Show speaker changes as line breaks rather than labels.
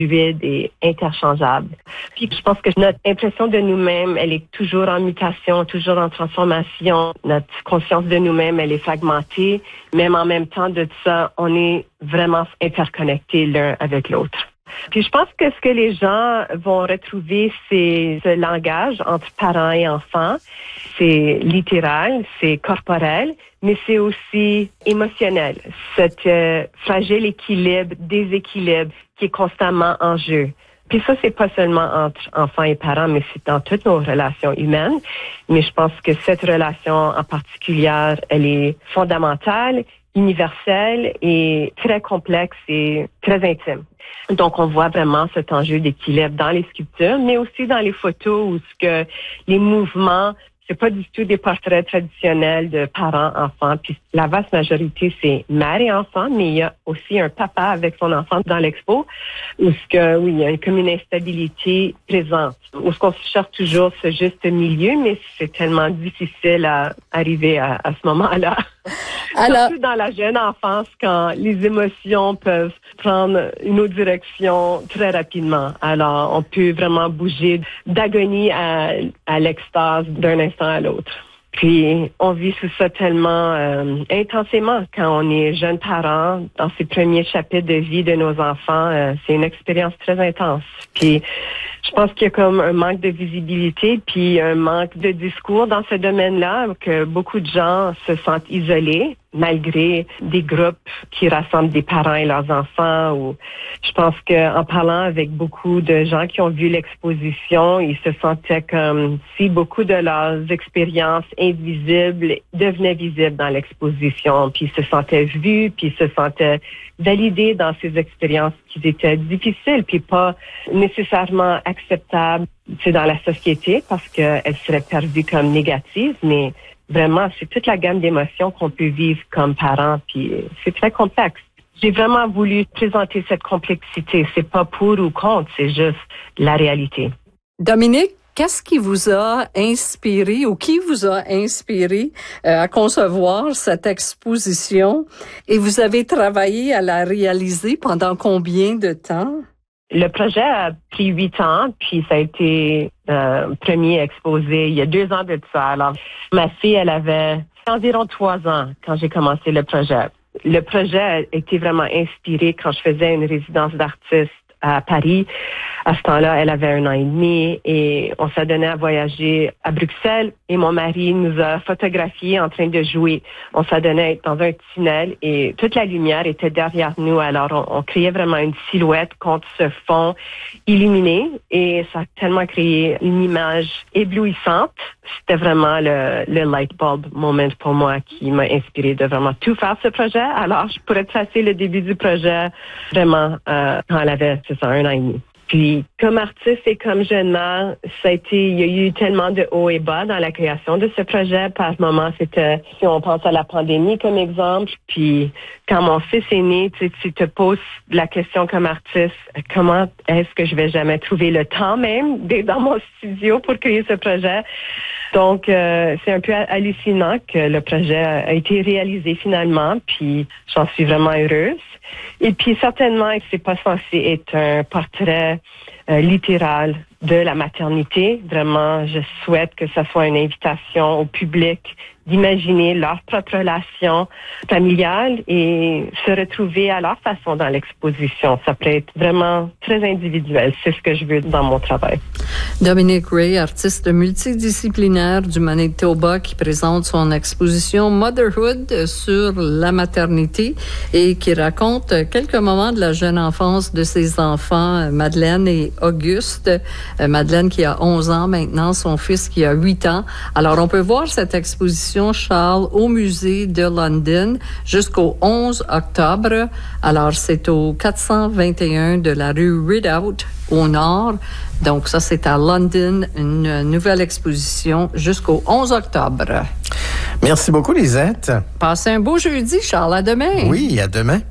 fluide et interchangeable. Puis je pense que notre impression de nous-mêmes, elle est toujours en mutation, toujours en transformation. Notre conscience de nous-mêmes, elle est fragmentée. Même en même temps de ça, on est vraiment interconnectés l'un avec l'autre. Puis je pense que ce que les gens vont retrouver, c'est ce langage entre parents et enfants. C'est littéral, c'est corporel, mais c'est aussi émotionnel. Cet fragile équilibre, déséquilibre qui est constamment en jeu. Puis ça, c'est pas seulement entre enfants et parents, mais c'est dans toutes nos relations humaines. Mais je pense que cette relation en particulier, elle est fondamentale, universelle et très complexe et très intime. Donc, on voit vraiment cet enjeu d'équilibre dans les sculptures, mais aussi dans les photos où ce que les mouvements, c'est pas du tout des portraits traditionnels de parents, enfants. Puis la vaste majorité, c'est mère et enfant, mais il y a aussi un papa avec son enfant dans l'expo, où ce que, oui, il y a comme une instabilité présente. Où ce qu'on cherche toujours ce juste milieu, mais c'est tellement difficile à arriver à ce moment-là. Alors, surtout dans la jeune enfance, quand les émotions peuvent prendre une autre direction très rapidement. Alors, on peut vraiment bouger d'agonie à l'extase d'un instant à l'autre. Puis, on vit tout ça tellement intensément quand on est jeune parent. Dans ces premiers chapitres de vie de nos enfants, c'est une expérience très intense. Puis, je pense qu'il y a comme un manque de visibilité puis un manque de discours dans ce domaine-là, que beaucoup de gens se sentent isolés malgré des groupes qui rassemblent des parents et leurs enfants. Ou je pense qu'en parlant avec beaucoup de gens qui ont vu l'exposition, ils se sentaient comme si beaucoup de leurs expériences invisibles devenaient visibles dans l'exposition, puis ils se sentaient vus, puis ils se sentaient validés dans ces expériences qui étaient difficiles, puis pas nécessairement acceptables dans la société parce qu'elles seraient perçues comme négatives, mais vraiment, c'est toute la gamme d'émotions qu'on peut vivre comme parents, puis c'est très complexe. J'ai vraiment voulu présenter cette complexité. C'est pas pour ou contre, c'est juste la réalité.
Dominique, qu'est-ce qui vous a inspiré ou qui vous a inspiré à concevoir cette exposition? Et vous avez travaillé à la réaliser pendant combien de temps?
Le projet a pris 8 ans, puis ça a été premier exposé il y a 2 ans de ça. Alors, ma fille, elle avait environ 3 ans quand j'ai commencé le projet. Le projet a été vraiment inspiré quand je faisais une résidence d'artiste à Paris. À ce temps-là, elle avait 1 an et demi et on s'est donné à voyager à Bruxelles et mon mari nous a photographiés en train de jouer. On s'est donné à être dans un tunnel et toute la lumière était derrière nous. Alors, on créait vraiment une silhouette contre ce fond illuminé et ça a tellement créé une image éblouissante. C'était vraiment le light bulb moment pour moi qui m'a inspiré de vraiment tout faire ce projet. Alors, je pourrais tracer le début du projet vraiment quand elle avait, 1 an et demi. Puis, comme artiste et comme jeune mère, il y a eu tellement de hauts et bas dans la création de ce projet. Par moment, c'était, si on pense à la pandémie comme exemple, puis quand mon fils est né, tu te poses la question comme artiste, comment est-ce que je vais jamais trouver le temps même d'être dans mon studio pour créer ce projet? Donc, c'est un peu hallucinant que le projet a été réalisé finalement, puis j'en suis vraiment heureuse. Et puis, certainement, c'est pas censé être un portrait littéral de la maternité. Vraiment, je souhaite que ça soit une invitation au public d'imaginer leur propre relation familiale et se retrouver à leur façon dans l'exposition. Ça peut être vraiment très individuel. C'est ce que je veux dans mon travail.
Dominique Ray, artiste multidisciplinaire du Manitoba qui présente son exposition Motherhood sur la maternité et qui raconte quelques moments de la jeune enfance de ses enfants, Madeleine et Auguste. Madeleine qui a 11 ans maintenant, son fils qui a 8 ans. Alors, on peut voir cette exposition, Charles, au musée de London jusqu'au 11 octobre. Alors, c'est au 421 de la rue Rideout au nord. Donc, ça, c'est à London, une nouvelle exposition jusqu'au 11 octobre.
Merci beaucoup, Lisette.
Passez un beau jeudi, Charles. À demain.
Oui, à demain.